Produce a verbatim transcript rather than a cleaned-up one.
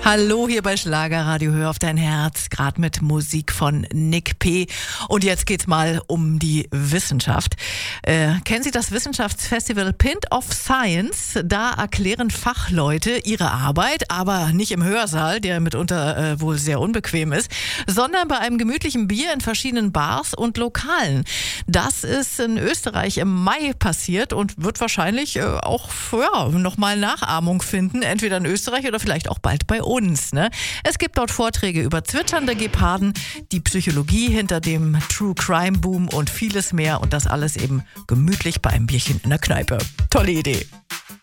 Hallo hier bei Schlagerradio, hör auf dein Herz, gerade mit Musik von Nick P. Und jetzt geht's mal um die Wissenschaft. Äh, kennen Sie das Wissenschaftsfestival Pint of Science? Da erklären Fachleute ihre Arbeit, aber nicht im Hörsaal, der mitunter äh, wohl sehr unbequem ist, sondern bei einem gemütlichen Bier in verschiedenen Bars und Lokalen. Das ist in Österreich im Mai passiert und wird wahrscheinlich äh, auch ja, nochmal Nachahmung finden, entweder in Österreich oder vielleicht auch bald bei uns. Uns, ne? Es gibt dort Vorträge über zwitschernde Geparden, die Psychologie hinter dem True Crime Boom und vieles mehr und das alles eben gemütlich bei einem Bierchen in der Kneipe. Tolle Idee.